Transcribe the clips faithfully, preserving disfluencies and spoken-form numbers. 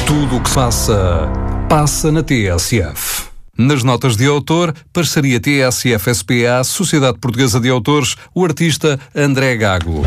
Tudo o que se passa, passa na T S F. Nas notas de autor, parceria T S F S P A, Sociedade Portuguesa de Autores, o artista André Gago.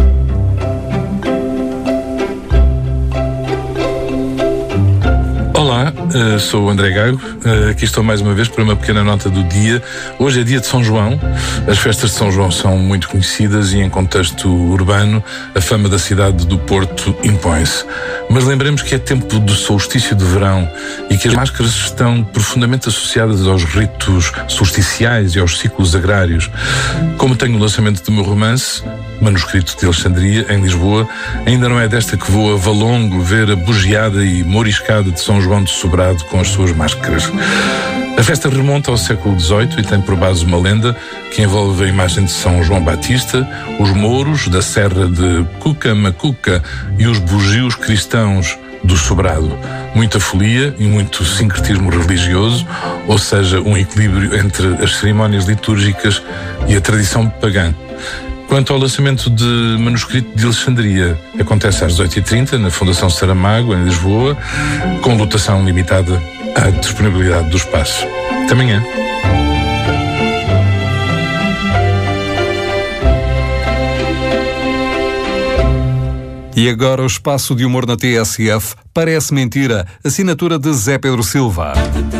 Olá, sou o André Gago, aqui estou mais uma vez para uma pequena nota do dia. Hoje é dia de São João, as festas de São João são muito conhecidas e em contexto urbano a fama da cidade do Porto impõe-se. Mas lembremos que é tempo do solstício de verão e que as máscaras estão profundamente associadas aos ritos solsticiais e aos ciclos agrários. Como tenho o lançamento do meu romance, Manuscrito de Alexandria, em Lisboa, ainda não é desta que vou a Valongo ver a bugiada e moriscada de São João de Sobrado com as suas máscaras. A festa remonta ao século dezoito e tem por base uma lenda que envolve a imagem de São João Batista, os mouros da serra de Cuca-Macuca e os bugios cristãos do Sobrado. Muita folia e muito sincretismo religioso, ou seja, um equilíbrio entre as cerimónias litúrgicas e a tradição pagã. Quanto ao lançamento de Manuscrito de Alexandria, acontece às dezoito e trinta na Fundação Saramago, em Lisboa, com lotação limitada à disponibilidade do espaço. Até amanhã. E agora o espaço de humor na T S F parece mentira. Assinatura de Zé Pedro Silva.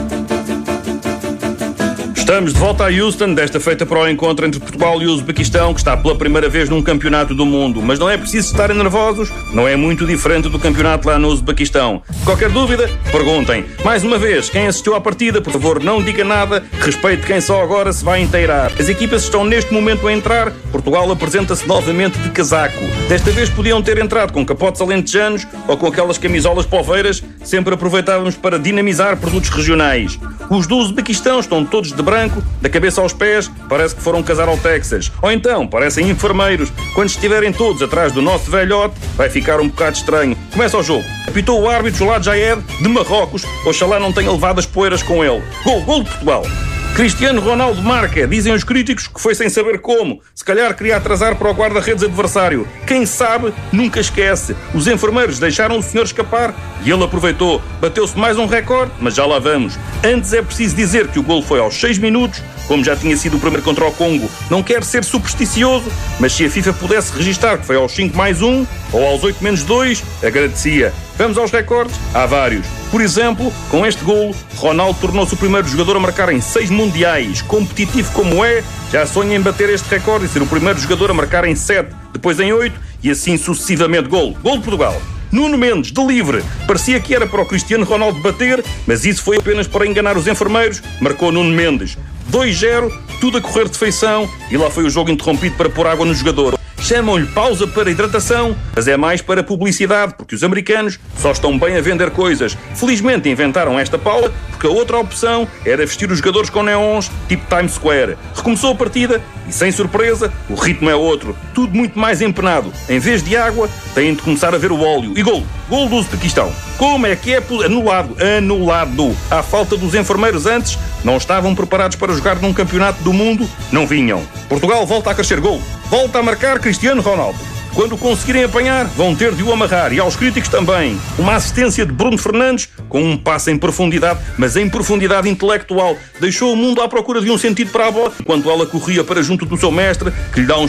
Estamos de volta a Houston, desta feita para o encontro entre Portugal e o Uzbequistão, que está pela primeira vez num campeonato do mundo. Mas não é preciso estarem nervosos, não é muito diferente do campeonato lá no Uzbequistão. Qualquer dúvida? Perguntem. Mais uma vez, quem assistiu à partida, por favor, não diga nada, respeite quem só agora se vai inteirar. As equipas estão neste momento a entrar, Portugal apresenta-se novamente de casaco. Desta vez podiam ter entrado com capotes alentejanos ou com aquelas camisolas poveiras, sempre aproveitávamos para dinamizar produtos regionais. Os do Uzbequistão estão todos de branco, da cabeça aos pés, parece que foram casar ao Texas. Ou então, parecem enfermeiros. Quando estiverem todos atrás do nosso velhote, vai ficar um bocado estranho. Começa o jogo. Apitou o árbitro Jolad Jaed, de Marrocos. Oxalá não tenha levado as poeiras com ele. Gol, gol de Portugal. Cristiano Ronaldo marca, dizem os críticos que foi sem saber como. Se calhar queria atrasar para o guarda-redes adversário. Quem sabe, nunca esquece. Os enfermeiros deixaram o senhor escapar e ele aproveitou. Bateu-se mais um recorde, mas já lá vamos. Antes é preciso dizer que o golo foi aos seis minutos, como já tinha sido o primeiro contra o Congo. Não quero ser supersticioso, mas se a FIFA pudesse registar que foi aos cinco mais um ou aos oito menos dois, agradecia. Vamos aos recordes? Há vários. Por exemplo, com este golo, Ronaldo tornou-se o primeiro jogador a marcar em seis mundiais. Competitivo como é, já sonha em bater este recorde e ser o primeiro jogador a marcar em sete, depois em oito e assim sucessivamente. Golo. Golo de Portugal. Nuno Mendes, de livre. Parecia que era para o Cristiano Ronaldo bater, mas isso foi apenas para enganar os enfermeiros. Marcou Nuno Mendes. dois zero, tudo a correr de feição e lá foi o jogo interrompido para pôr água no jogador. Chamam-lhe pausa para hidratação, mas é mais para publicidade, porque os americanos só estão bem a vender coisas. Felizmente inventaram esta pausa, porque a outra opção era vestir os jogadores com neons, tipo Times Square. Recomeçou a partida e, sem surpresa, o ritmo é outro. Tudo muito mais empenado. Em vez de água, têm de começar a ver o óleo. E gol! Gol do Uzbequistão. Como é que é anulado? Anulado. À falta dos enfermeiros antes, não estavam preparados para jogar num campeonato do mundo, não vinham. Portugal volta a crescer. Gol. Volta a marcar Cristiano Ronaldo. Quando o conseguirem apanhar, vão ter de o amarrar. E aos críticos também. Uma assistência de Bruno Fernandes, com um passe em profundidade, mas em profundidade intelectual. Deixou o mundo à procura de um sentido para a bola, enquanto ela corria para junto do seu mestre, que lhe dá um